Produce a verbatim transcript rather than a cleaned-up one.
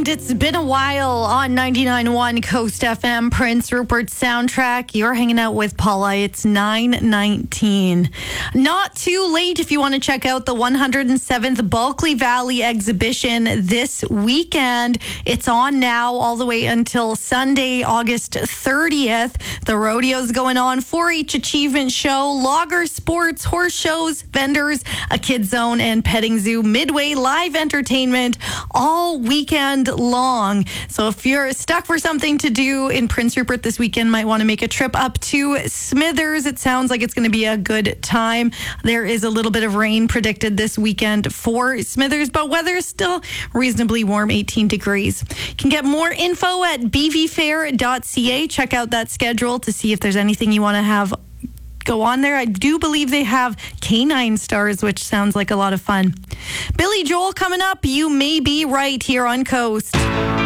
weekend. It's been a while on ninety-nine point one Coast F M, Prince Rupert Soundtrack. You're hanging out with Paula. It's nine nineteen. Not too late if you want to check out the one hundred seventh Bulkley Valley exhibition this weekend. It's on now all the way until Sunday, August thirtieth. The rodeo's going on, four H achievement show, logger sports, horse shows, vendors, a kids zone, and petting zoo, midway live entertainment all weekend long. So if you're stuck for something to do in Prince Rupert this weekend, might want to make a trip up to Smithers. It sounds like it's going to be a good time. There is a little bit of rain predicted this weekend for Smithers, but weather is still reasonably warm, eighteen degrees. You can get more info at b v fair dot c a. Check out that schedule to see if there's anything you want to have go on there. I do believe they have canine stars, which sounds like a lot of fun. Billy Joel coming up. You may be right here on Coast.